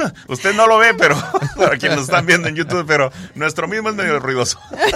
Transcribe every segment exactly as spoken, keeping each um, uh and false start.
usted no lo ve, pero para quienes nos están viendo en YouTube, pero nuestro mismo es medio ruidoso.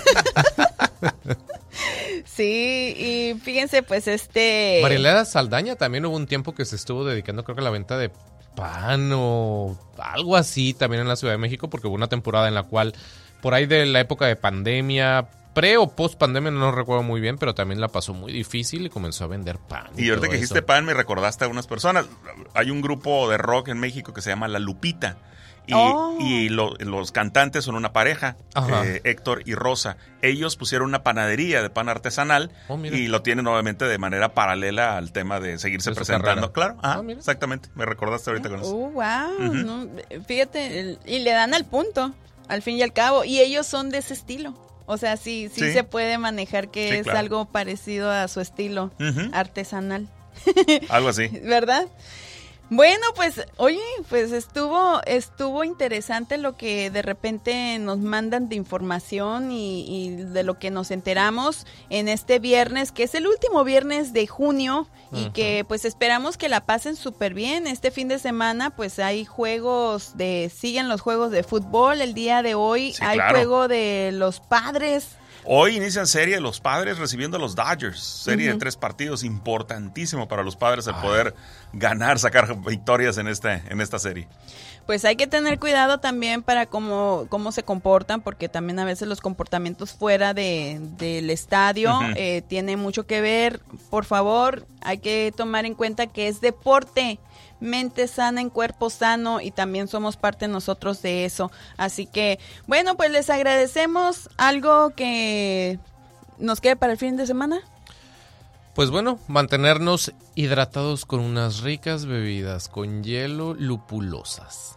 Sí, y fíjense, pues este... Marielena Saldaña también hubo un tiempo que se estuvo dedicando, creo que a la venta de pan o algo así también en la Ciudad de México, porque hubo una temporada en la cual, por ahí de la época de pandemia, pre o post pandemia, no recuerdo muy bien, pero también la pasó muy difícil y comenzó a vender pan. Y, y ahorita que eso. dijiste pan, me recordaste a unas personas. Hay un grupo de rock en México que se llama La Lupita. Y, oh. y lo, los cantantes son una pareja, eh, Héctor y Rosa. Ellos pusieron una panadería de pan artesanal oh, y lo tienen obviamente de manera paralela al tema de seguirse de presentando. Claro, ah, oh, exactamente. Me recordaste ahorita con eso. Oh, wow. Uh-huh. No, fíjate, el, y le dan al punto, al fin y al cabo. Y ellos son de ese estilo. O sea, sí, sí, sí. se puede manejar que sí, es claro. algo parecido a su estilo uh-huh. artesanal. Algo así. ¿Verdad? Bueno, pues, oye, pues estuvo estuvo interesante lo que de repente nos mandan de información y, y de lo que nos enteramos en este viernes, que es el último viernes de junio y uh-huh. que pues esperamos que la pasen súper bien. Este fin de semana pues hay juegos de, siguen los juegos de fútbol, el día de hoy sí, hay claro. juego de los Padres. Hoy inician serie los Padres recibiendo a los Dodgers, serie uh-huh. de tres partidos, importantísimo para los Padres el Ay. poder ganar, sacar victorias en, este, en esta serie. Pues hay que tener cuidado también para cómo, cómo se comportan, porque también a veces los comportamientos fuera de, del estadio uh-huh. eh, tienen mucho que ver. Por favor, hay que tomar en cuenta que es deporte. Mente sana en cuerpo sano y también somos parte nosotros de eso. Así que, bueno, pues les agradecemos. ¿Algo que nos quede para el fin de semana? Pues bueno, mantenernos hidratados con unas ricas bebidas con hielo lupulosas.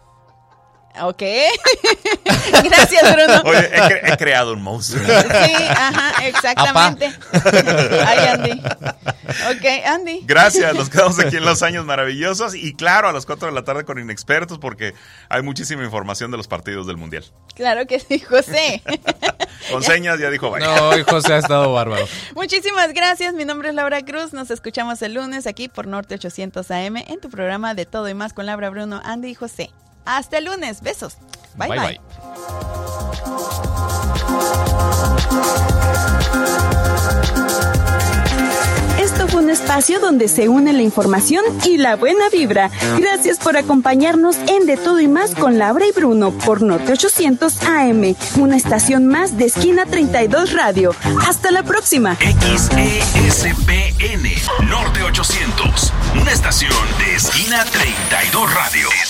Ok. Gracias, Bruno. Oye, he, cre- he creado un monstruo. Sí, ajá, exactamente. Ay, Andy. Ok, Andy. Gracias, nos quedamos aquí en Los Años Maravillosos y claro, a las cuatro de la tarde con Inexpertos porque hay muchísima información de los partidos del Mundial. Claro que sí, José. Con señas ya dijo bye. No, José ha estado bárbaro. Muchísimas gracias, mi nombre es Laura Cruz, nos escuchamos el lunes aquí por Norte ochocientos A M en tu programa de Todo y Más con Laura, Bruno, Andy y José. Hasta el lunes, besos. Bye, bye. Bye. Bye. Esto fue un espacio donde se une la información y la buena vibra. Gracias por acompañarnos en De Todo y Más con Laura y Bruno por Norte ochocientos A M, una estación más de Esquina treinta y dos Radio. Hasta la próxima. X E S P N Norte ochocientos, una estación de Esquina treinta y dos Radio.